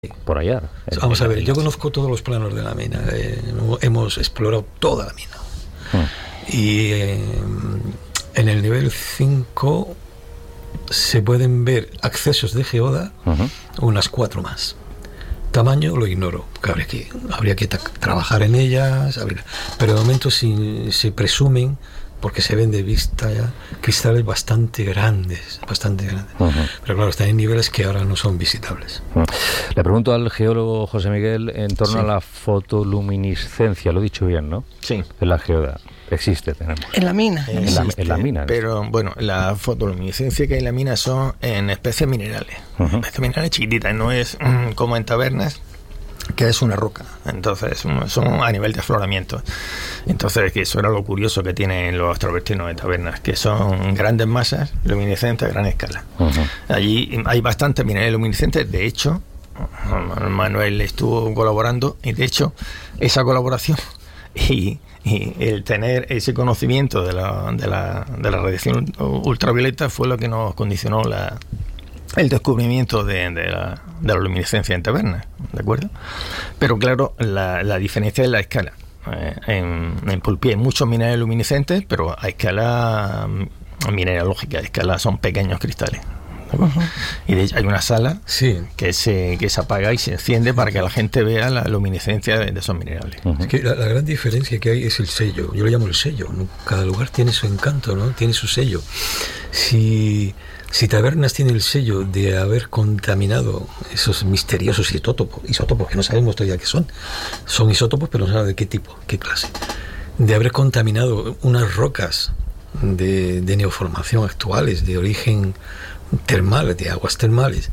por allá. Vamos a ver, yo conozco todos los planos de la mina, hemos explorado toda la mina. Y en el nivel 5 se pueden ver accesos de geoda, unas 4 más. Tamaño lo ignoro, habría que trabajar en ellas, pero de momento se presumen, porque se ven de vista ya, cristales bastante grandes. Pero claro, están en niveles que ahora no son visitables. Le pregunto al geólogo José Miguel en torno a la fotoluminiscencia, lo he dicho bien, ¿no? Sí. En la geoda. Existe, tenemos. En la mina. En la mina. Pero bueno, la fotoluminiscencia que hay en la mina son en especies minerales. Especies minerales chiquititas, no es como en tabernas, que es una roca. Entonces son a nivel de afloramiento. Entonces, que eso era lo curioso que tienen los travertinos de tabernas, que son grandes masas luminiscentes a gran escala. Allí hay bastantes minerales luminiscentes. De hecho, Manuel estuvo colaborando, y de hecho esa colaboración y el tener ese conocimiento de la radiación ultravioleta fue lo que nos condicionó el descubrimiento de la luminiscencia en tabernas, ¿de acuerdo? Pero claro, la diferencia es la escala. En Pulpí hay muchos minerales luminiscentes, pero a escala mineralógica, a escala son pequeños cristales. Y de hecho hay una sala que se apaga y se enciende para que la gente vea la luminiscencia de esos minerales. Es que la gran diferencia que hay es el sello. Yo lo llamo el sello, ¿no? Cada lugar tiene su encanto, ¿no? Tiene su sello. Si Tabernas tiene el sello de haber contaminado esos misteriosos isótopos que no sabemos todavía qué son isótopos, pero no sabemos de qué tipo, qué clase, de haber contaminado unas rocas de neoformación actuales, de origen termal, de aguas termales,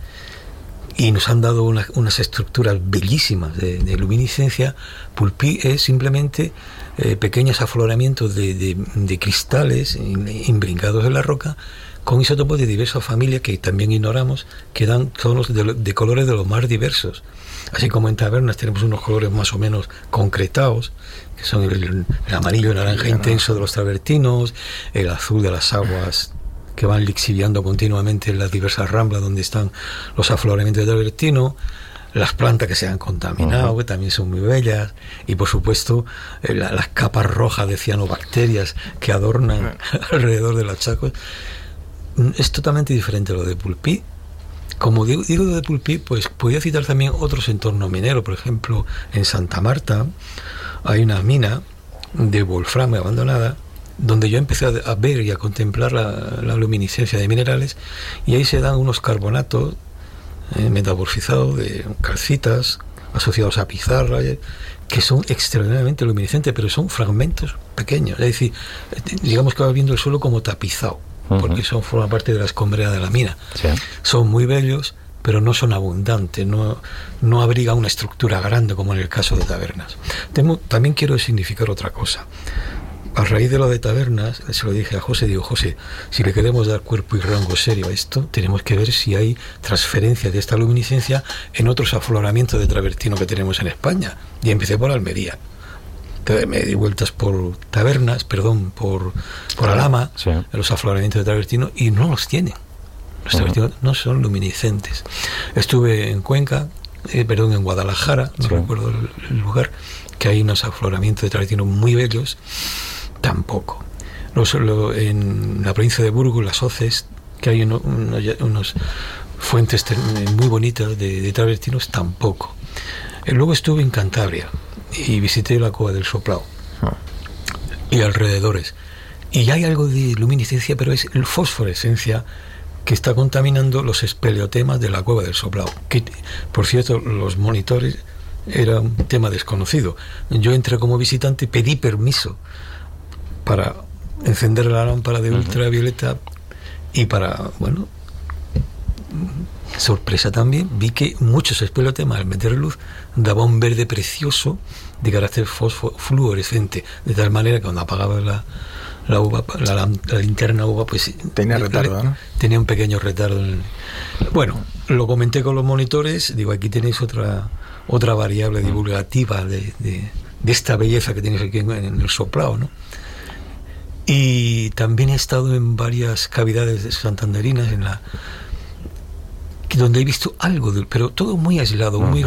y nos han dado unas estructuras bellísimas de luminiscencia. Pulpí es simplemente pequeños afloramientos de cristales imbrincados en la roca, con isótopos de diversas familias que también ignoramos, que dan tonos de colores de los más diversos. Así como en Tabernas tenemos unos colores más o menos concretados, que son el amarillo y naranja intenso de los travertinos, el azul de las aguas que van lixiviando continuamente en las diversas ramblas donde están los afloramientos de travertino, las plantas que se han contaminado, que también son muy bellas, y por supuesto las capas rojas de cianobacterias que adornan alrededor de los chacos. Es totalmente diferente a lo de Pulpí. Como digo de Pulpí, pues podría citar también otros entornos mineros. Por ejemplo, en Santa Marta hay una mina de wolframio abandonada, donde yo empecé a ver y a contemplar la luminiscencia de minerales, y ahí se dan unos carbonatos metamorfizados de calcitas asociados a pizarra, que son extraordinariamente luminiscentes, pero son fragmentos pequeños. Es decir, digamos que va viendo el suelo como tapizado, porque forman parte de la escombrera de la mina. Son muy bellos, pero no son abundantes, no abriga una estructura grande como en el caso de Tabernas. También quiero significar otra cosa. A raíz de lo de Tabernas, se lo dije a José, digo, José, si le queremos dar cuerpo y rango serio a esto, tenemos que ver si hay transferencia de esta luminiscencia en otros afloramientos de travertino que tenemos en España. Y empecé por Almería. Entonces me di vueltas por Tabernas, por Alhama, los afloramientos de travertino, y no los tienen. Los travertinos no son luminiscentes. Estuve en Cuenca, en Guadalajara, no recuerdo el lugar, que hay unos afloramientos de travertino muy bellos. Tampoco. En la provincia de Burgos, las Hoces, que hay unos fuentes muy bonitas de travertinos, tampoco. Luego estuve en Cantabria y visité la Cueva del Soplao y alrededores, y hay algo de luminiscencia, pero es la fosforescencia que está contaminando los espeleotemas de la Cueva del Soplao, que, por cierto, los monitores era un tema desconocido. Yo entré como visitante, pedí permiso para encender la lámpara de ultravioleta, y sorpresa también, vi que muchos espeleotemas, al meter luz, daba un verde precioso de carácter fluorescente, de tal manera que cuando apagaba la uva, la linterna uva, pues tenía retardo, ¿no? Tenía un pequeño retardo. Bueno, lo comenté con los monitores, digo, aquí tenéis otra variable divulgativa de esta belleza que tenéis aquí en el Soplao, ¿no? Y también he estado en varias cavidades santanderinas, donde he visto algo, pero todo muy aislado, muy